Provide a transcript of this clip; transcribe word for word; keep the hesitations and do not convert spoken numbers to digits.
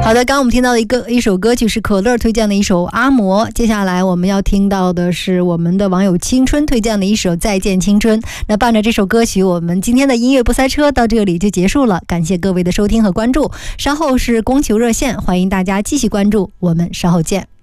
好的，刚刚我们听到的一个一首歌曲是可乐推荐的一首《阿嬷》，接下来我们要听到的是我们的网友青春推荐的一首《再见青春》。那伴着这首歌曲，我们今天的音乐不塞车到这里就结束了，感谢各位的收听和关注。稍后是供求热线，欢迎大家继续关注，我们稍后见。